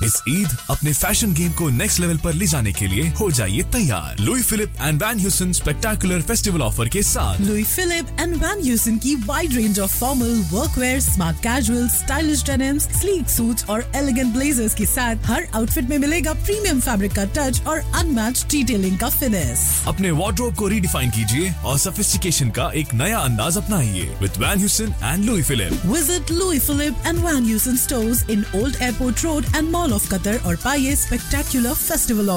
इस ईद अपने fashion game को नेक्स्ट लेवल पर ले जाने के लिए हो जाइए तैयार Louis Philippe and when Hewson spectacular festival offer के साथ। Louis Philippe and when Hewson की wide range of formal, वर्कवेयर, smart casual, stylish denims, sleek suits और एलिगेंट ब्लेजर्स के साथ हर आउटफिट में मिलेगा प्रीमियम फैब्रिक का टच और अनमैच्ड डिटेलिंग का फिनिश। अपने वार्डरोब को रीडिफाइन कीजिए और सोफिस्टिकेशन का एक नया अंदाज अपनाइए with van Hewson and Louis Philippe. Visit Louis Philippe and Van Heusen stores in Old Airport Road and Mall of Qatar और पाइए spectacular festival